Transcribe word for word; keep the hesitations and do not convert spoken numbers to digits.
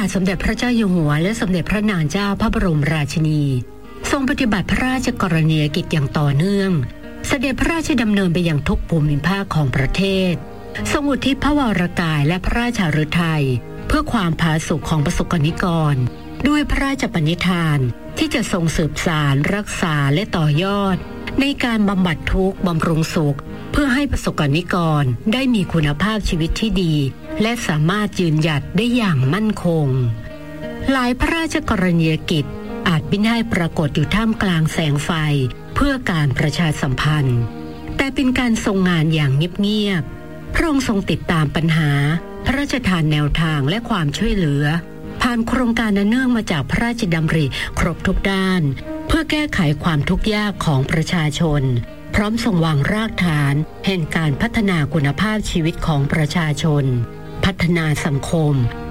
สมเด็จพระเจ้าอยู่หัวและสมเด็จพระนางเจ้าพระบรมราชินีทรงปฏิบัติพระราชกรณียกิจอย่างต่อเนื่องเสด็จพระราชดำเนินไปยังทุกภูมิภาคของประเทศทรงอุทิศพระวรกายและพระราชฤทัยเพื่อความผาสุกของประสบกนิกรด้วยพระราชปณิธานที่จะทรงสืบสานรักษาและต่อยอดในการบำบัดทุกข์บำรุงสุขเพื่อให้ประสบกนิกรได้มีคุณภาพชีวิตที่ดีและสามารถยืนหยัดได้อย่างมั่นคงหลายพระราชกรณียกิจอาจไม่ได้ปรากฏอยู่ท่ามกลางแสงไฟเพื่อการประชาสัมพันธ์แต่เป็นการทรงงานอย่างเงียบๆพระองค์ทรงติดตามปัญหาพระราชทานแนวทางและความช่วยเหลือผ่านโครงการอันเนื่องมาจากพระราชดำริครบทุกด้านเพื่อแก้ไขความทุกข์ยากของประชาชนพร้อมทรงวางรากฐานแห่งการพัฒนาคุณภาพชีวิตของประชาชนพัฒนาสังคม